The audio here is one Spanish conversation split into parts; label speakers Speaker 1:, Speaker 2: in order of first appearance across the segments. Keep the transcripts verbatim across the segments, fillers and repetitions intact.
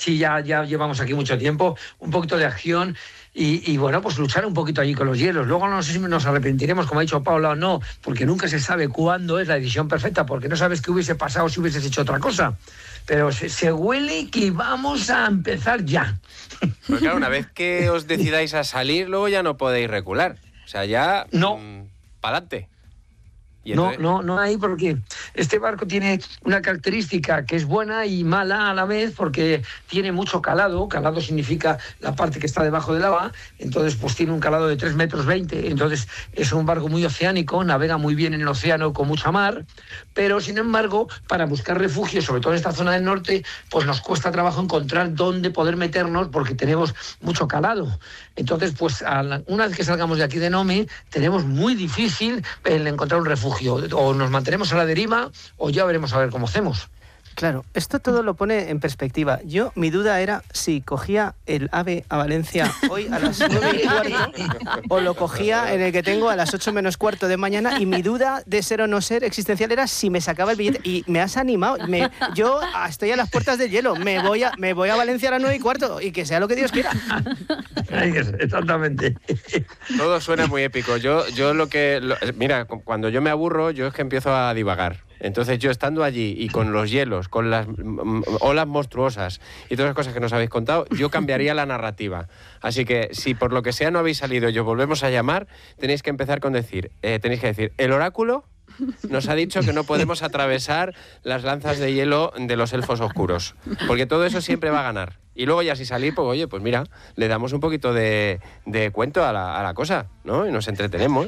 Speaker 1: sí, ya, ya llevamos aquí mucho tiempo, un poquito de acción. Y, y bueno, pues luchar un poquito allí con los hielos. Luego no sé si nos arrepentiremos, como ha dicho Paula, o no, porque nunca se sabe cuándo es la decisión perfecta, porque no sabes qué hubiese pasado si hubieses hecho otra cosa. Pero se, se huele que vamos a empezar ya.
Speaker 2: Pues claro, una vez que os decidáis a salir, luego ya no podéis recular. O sea, ya...
Speaker 1: No.
Speaker 2: Mmm, pa'lante.
Speaker 1: No, no, no hay, porque este barco tiene una característica que es buena y mala a la vez, porque tiene mucho calado. Calado significa la parte que está debajo del agua. Entonces pues tiene un calado de tres metros veinte. Entonces es un barco muy oceánico, navega muy bien en el océano con mucha mar, pero sin embargo para buscar refugio, sobre todo en esta zona del norte, pues nos cuesta trabajo encontrar dónde poder meternos, porque tenemos mucho calado. Entonces pues a la, una vez que salgamos de aquí de Nome, tenemos muy difícil el encontrar un refugio. O nos mantenemos a la deriva o ya veremos a ver cómo hacemos.
Speaker 3: Claro, esto todo lo pone en perspectiva. Yo, mi duda era si cogía el AVE a Valencia hoy a las nueve y cuarto o lo cogía en el que tengo a las ocho menos cuarto de mañana, y mi duda de ser o no ser existencial era si me sacaba el billete. Y me has animado. Me, yo estoy a las puertas del hielo. Me voy a, me voy a Valencia a las nueve y cuarto y que sea lo que Dios quiera.
Speaker 1: Exactamente.
Speaker 2: Todo suena muy épico. Yo, yo lo que... Lo, mira, cuando yo me aburro, yo es que empiezo a divagar. Entonces yo estando allí y con los hielos, con las olas monstruosas y todas las cosas que nos habéis contado, yo cambiaría la narrativa. Así que si por lo que sea no habéis salido y os volvemos a llamar, tenéis que empezar con decir, eh, tenéis que decir, el oráculo nos ha dicho que no podemos atravesar las lanzas de hielo de los elfos oscuros, porque todo eso siempre va a ganar. Y luego ya si salir, pues oye, pues mira, le damos un poquito de, de cuento a la, a la cosa, ¿no? Y nos entretenemos.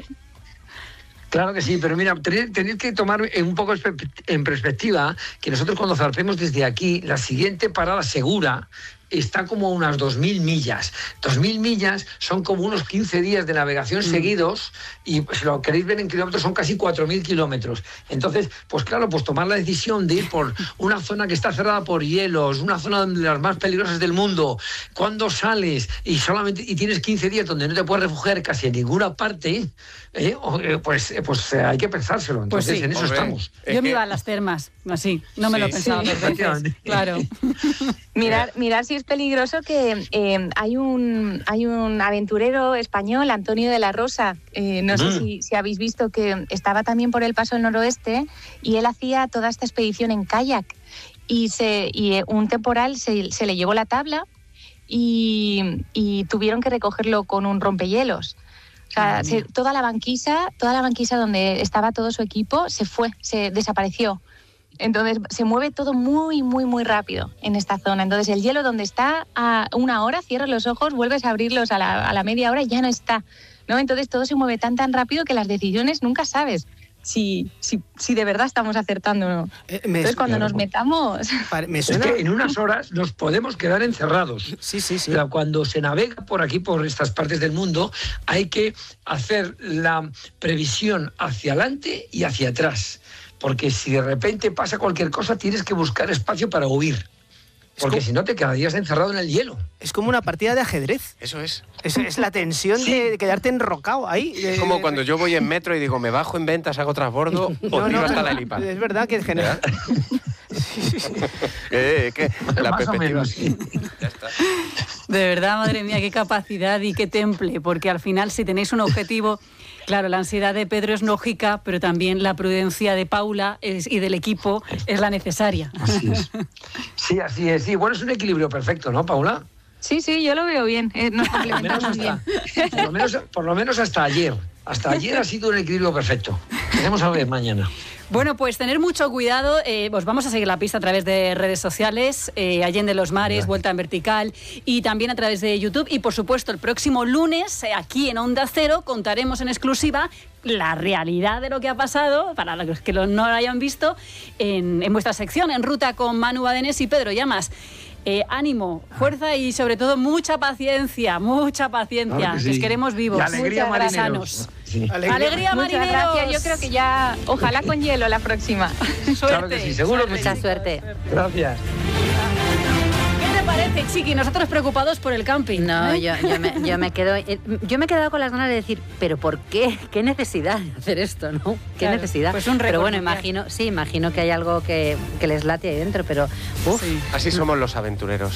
Speaker 1: Claro que sí, pero mira, tenéis que tomar un poco en perspectiva que nosotros cuando zarpemos desde aquí, la siguiente parada segura está como a unas dos mil millas. dos mil millas son como unos quince días de navegación mm. seguidos, y si lo queréis ver en kilómetros son casi cuatro mil kilómetros. Entonces, pues claro, pues tomar la decisión de ir por una zona que está cerrada por hielos, una zona de las más peligrosas del mundo, cuando sales y solamente y tienes quince días donde no te puedes refugiar casi en ninguna parte, eh, pues, pues eh, hay que pensárselo. Entonces, pues sí, en eso
Speaker 4: hombre,
Speaker 1: estamos.
Speaker 4: Yo me que... iba a las termas, así, no me sí, lo pensaba sí. dos veces. Claro.
Speaker 5: Mirar, mirar si es peligroso, que eh, hay un hay un aventurero español, Antonio de la Rosa, eh, no mm. sé si, si habéis visto, que estaba también por el Paso del Noroeste, y él hacía toda esta expedición en kayak, y, se, y un temporal se, se le llevó la tabla y, y tuvieron que recogerlo con un rompehielos. O sea, se, toda la banquisa, toda la banquisa donde estaba todo su equipo se fue, se desapareció. Entonces se mueve todo muy, muy, muy rápido en esta zona. Entonces el hielo donde está a una hora, cierras los ojos, vuelves a abrirlos a la, a la media hora y ya no está, ¿no? Entonces todo se mueve tan, tan rápido que las decisiones nunca sabes si, si, si de verdad estamos acertando o no. Eh, me, Entonces cuando claro, nos metamos...
Speaker 1: Me suena... Es que en unas horas nos podemos quedar encerrados.
Speaker 3: Sí, sí, sí.
Speaker 1: Pero cuando se navega por aquí, por estas partes del mundo, hay que hacer la previsión hacia adelante y hacia atrás. Porque si de repente pasa cualquier cosa, tienes que buscar espacio para huir. Porque como, si no, te quedarías encerrado en el hielo.
Speaker 3: Es como una partida de ajedrez.
Speaker 2: Eso es.
Speaker 3: Es, es la tensión sí. de quedarte enrocado ahí.
Speaker 2: Es como cuando yo voy en metro y digo, me bajo en ventas, hago transbordo no, o tiro no, hasta la helipa.
Speaker 3: Es verdad que es general.
Speaker 2: ¿Qué, qué? La perspectiva.
Speaker 4: Ya está. De verdad, madre mía, qué capacidad y qué temple. Porque al final, si tenéis un objetivo... Claro, la ansiedad de Pedro es lógica, pero también la prudencia de Paula es, y del equipo es la necesaria.
Speaker 1: Así es. Sí, así es. Sí, bueno, es un equilibrio perfecto, ¿no, Paula?
Speaker 5: Sí, sí, yo lo veo bien. Eh, nos complementamos bien.
Speaker 1: Por lo, menos, por lo menos hasta ayer. Hasta ayer ha sido un equilibrio perfecto. Veremos a ver mañana.
Speaker 4: Bueno, pues tener mucho cuidado. Eh, os vamos a seguir la pista a través de redes sociales, eh, Allende los Mares, Gracias. Vuelta en Vertical, y también a través de YouTube. Y por supuesto, el próximo lunes, eh, aquí en Onda Cero, contaremos en exclusiva la realidad de lo que ha pasado, para los que no lo hayan visto, en, en vuestra sección, En Ruta, con Manu Badenés y Pedro Llamas. Eh, ánimo, fuerza y sobre todo mucha paciencia, mucha paciencia. Claro que sí. Les queremos vivos.
Speaker 1: Y alegría, marineros.
Speaker 4: Sanos.
Speaker 1: Sí.
Speaker 4: Alegría, alegría marineros.
Speaker 5: Muchas gracias. Yo creo que ya, ojalá con hielo la próxima.
Speaker 4: Suerte.
Speaker 1: Claro que sí, seguro que sí.
Speaker 5: Mucha suerte.
Speaker 1: Gracias.
Speaker 4: ¿Qué te parece, Chiqui? Nosotros preocupados por el camping.
Speaker 6: No,
Speaker 4: ¿eh?
Speaker 6: yo, yo, me, yo me quedo yo me he quedado con las ganas de decir, pero ¿por qué? ¿Qué necesidad de hacer esto, no? ¿Qué
Speaker 4: claro,
Speaker 6: necesidad?
Speaker 4: Pues un
Speaker 6: pero bueno, imagino, sí, imagino que hay algo que, que les late ahí dentro, pero uf.
Speaker 2: Sí. Así somos los aventureros.